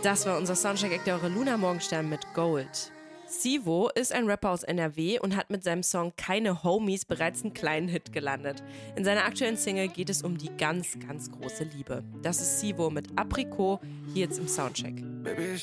Das war unser Soundcheck-Act der Woche Luna Morgenstern mit Gold. Sivo ist ein Rapper aus NRW und hat mit seinem Song Keine Homies bereits einen kleinen Hit gelandet. In seiner aktuellen Single geht es um die ganz, ganz große Liebe. Das ist Sivo mit Aprikot, hier jetzt im Soundcheck. Baby,